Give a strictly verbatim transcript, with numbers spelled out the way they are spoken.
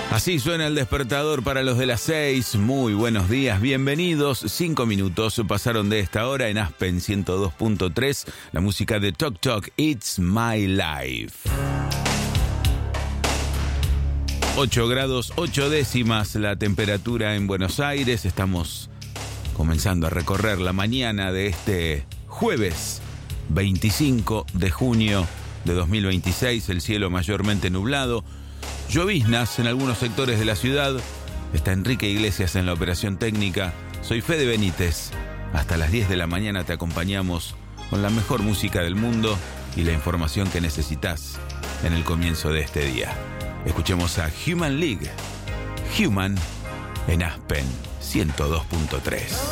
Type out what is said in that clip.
Así suena el despertador para los de las seis. Muy buenos días, bienvenidos. Cinco minutos pasaron de esta hora en Aspen ciento dos punto tres. La música de Tok Tok, It's My Life. ocho grados, ocho décimas la temperatura en Buenos Aires. Estamos comenzando a recorrer la mañana de este jueves veinticinco de junio de dos mil veintiséis. El cielo mayormente nublado. Lloviznas en algunos sectores de la ciudad. Está Enrique Iglesias en la operación técnica. Soy Fede Benítez. Hasta las diez de la mañana te acompañamos con la mejor música del mundo y la información que necesitas en el comienzo de este día. Escuchemos a Human League. Human en Aspen ciento dos punto tres.